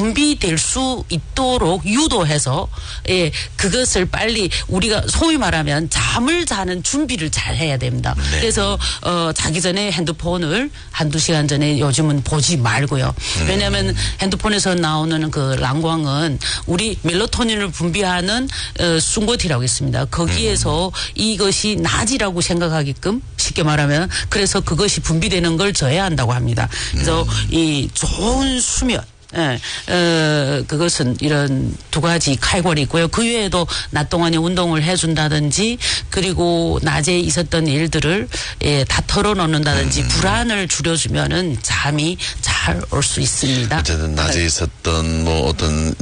준비될 수 있도록 유도해서 그것을 빨리 우리가 소위 말하면 잠을 자는 준비를 잘 해야 됩니다. 네. 그래서 자기 전에 핸드폰을 한두 시간 전에 요즘은 보지 말고요. 왜냐하면 핸드폰에서 나오는 그蓝光은 우리 멜로토닌을 분비하는 순고티라고 있습니다. 거기에서 이것이 낮이라고 생각하게끔 쉽게 말하면 그래서 그것이 분비되는 걸 저해한다고 합니다. 그래서 이 좋은 수면 그것은 이런 두 가지 칼골이 있고요. 그 외에도 낮 동안에 운동을 해준다든지 그리고 낮에 있었던 일들을 다 털어놓는다든지 불안을 줄여주면은 잠이 잘 올 수 있습니다. 어쨌든 낮에 있었던 뭐 어떤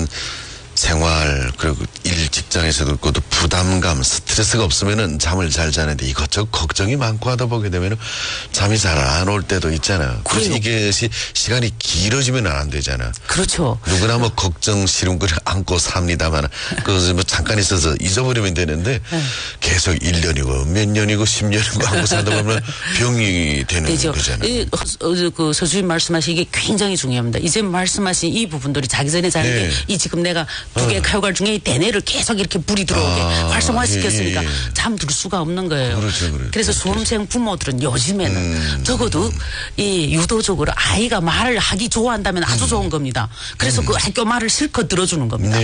생활 그리고 일 직장에서도 그것도 부담감 스트레스가 없으면은 잠을 잘 자는데 이것저것 걱정이 많고 하다 보게 되면은 잠이 잘 안 올 때도 있잖아요. 그래서 이것이 시간이 길어지면 안 되잖아. 그렇죠. 누구나 뭐 걱정 시름거리 안고 삽니다만 그것을 뭐 잠깐 있어서 잊어버리면 되는데 계속 1년이고 몇 년이고 10년이고 안고 살다 보면 병이 되는 되죠. 거잖아요. 그 서주임 말씀하신 이게 굉장히 중요합니다. 이제 말씀하신 이 부분들이 자기 전에 자는 게 이 지금 내가 두 개 칼갈 중에 이 대뇌를 계속 이렇게 불이 들어오게 활성화시켰으니까 잠들 수가 없는 거예요. 그렇죠. 그래서 수험생 부모들은 요즘에는 적어도 이 유도적으로 아이가 말을 하기 좋아한다면 아주 좋은 겁니다. 그래서 그 학교 말을 실컷 들어주는 겁니다.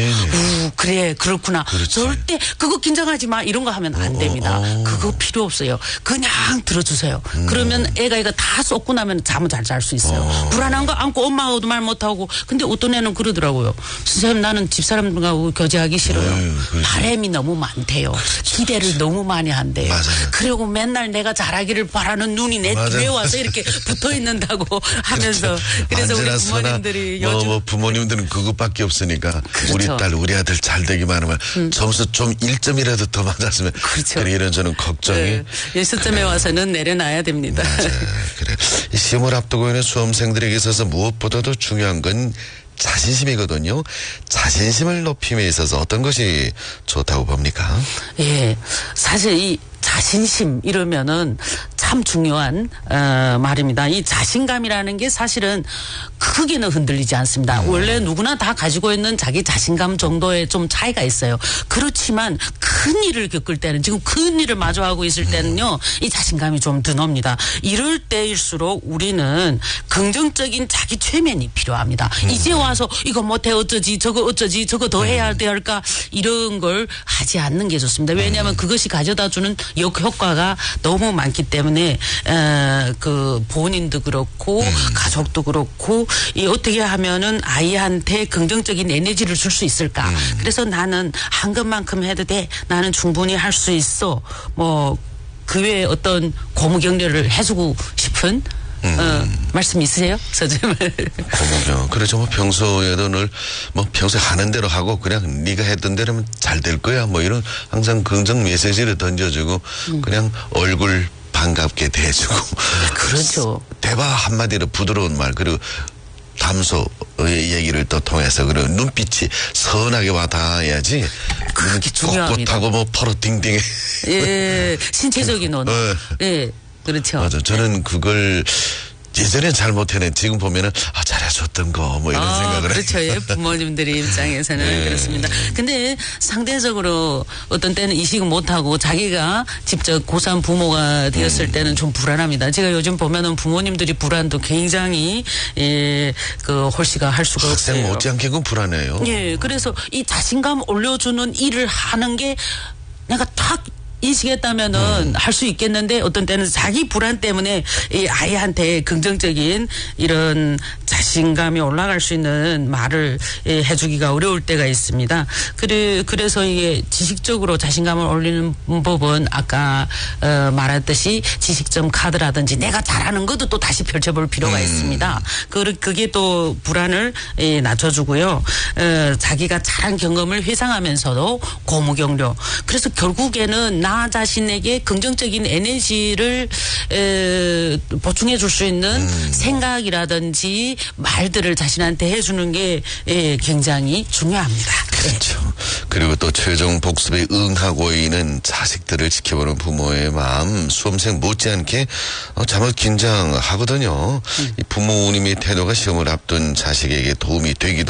그래 그렇구나. 그렇지. 절대 그거 긴장하지 마 이런 거 하면 안 됩니다. 그거 필요 없어요. 그냥 들어주세요. 그러면 애가 다 쏟고 나면 잠을 잘 잘 수 있어요. 불안한 거 안고 엄마하고도 말 못하고 근데 어떤 애는 그러더라고요. 선생님 나는 집사람들과 교제하기 싫어요. 바람이 너무 많대요. 기대를 너무 많이 한대요. 맞아요. 그리고 맨날 내가 잘하기를 바라는 눈이 내 뒤에 와서 이렇게 붙어 있는다고 하면서 그래서 우리 부모님들이 요즘 부모님들은 그것밖에 없으니까 그렇죠. 우리 딸 우리 아들 잘 되기만 하면 점수 좀 1점이라도 더 맞았으면 그렇죠. 그래 이런 저는 걱정이 시점에 와서는 내려놔야 됩니다. 맞아요. 그래. 시험을 앞두고 있는 수험생들에게 있어서 무엇보다도 중요한 건 자신심이거든요. 자신심을 높임에 있어서 어떤 것이 좋다고 봅니까? 예, 사실 이 자신심 이러면은 참 중요한 말입니다. 이 자신감이라는 게 사실은 크게는 흔들리지 않습니다. 원래 누구나 다 가지고 있는 자기 자신감 정도의 좀 차이가 있어요. 그렇지만 큰 일을 겪을 때는 지금 큰 일을 마주하고 있을 때는요. 이 자신감이 좀 드뭅니다. 이럴 때일수록 우리는 긍정적인 자기 최면이 필요합니다. 이제 와서 이거 못해 어쩌지 저거 더 해야 될까 이런 걸 하지 않는 게 좋습니다. 왜냐하면 그것이 가져다 주는 역효과가 너무 많기 때문에 그 본인도 그렇고 가족도 그렇고 이 어떻게 하면은 아이한테 긍정적인 에너지를 줄 수 있을까. 그래서 나는 한 것만큼 해도 돼. 나는 충분히 할 수 있어. 뭐 그 외에 어떤 고무 격려를 해주고 싶은 말씀 있으세요? 서주임을. 고무경. 그렇죠. 뭐 평소에도 늘 뭐 평소에 하는 대로 하고 그냥 네가 했던 대로면 잘 될 거야. 뭐 이런 항상 긍정 메시지를 던져주고 그냥 얼굴 반갑게 대주고. 그렇죠. 대화 한마디로 부드러운 말 그리고 담소의 얘기를 또 통해서 그리고 눈빛이 선하게 와 닿아야지. 그게 중요합니다. 꼿꼿하고 뭐 퍼로 딩딩해. 예, 신체적인 언어. 예, 그렇죠. 맞아. 저는 그걸 예전엔 잘 못해낸 지금 보면은 잘해줬던 거 뭐 이런 생각을 그렇죠. 예, 부모님들의 입장에서는 그렇습니다. 근데 상대적으로 어떤 때는 이식을 못하고 자기가 직접 고3 부모가 되었을 때는 좀 불안합니다. 제가 요즘 보면은 부모님들이 불안도 굉장히 그 홀씨가 할 수가 없어요. 학생 못지않게 그 불안해요. 예, 그래서 이 자신감 올려주는 일을 하는 게 내가 딱 인식했다면은 할 수 있겠는데 어떤 때는 자기 불안 때문에 이 아이한테 긍정적인 이런 자신감이 올라갈 수 있는 말을 해주기가 어려울 때가 있습니다. 그래서 이게 지식적으로 자신감을 올리는 법은 아까 말했듯이 지식점 카드라든지 내가 잘하는 것도 또 다시 펼쳐볼 필요가 있습니다. 그게 또 불안을 낮춰주고요. 자기가 잘한 경험을 회상하면서도 고무경료. 그래서 결국에는 나 자신에게 긍정적인 에너지를 보충해 줄 수 있는 생각이라든지 말들을 자신한테 해주는 게 굉장히 중요합니다. 그렇죠. 그리고 또 최종 복습에 응하고 있는 자식들을 지켜보는 부모의 마음 수험생 못지않게 잠을 긴장하거든요. 이 부모님의 태도가 시험을 앞둔 자식에게 도움이 되기도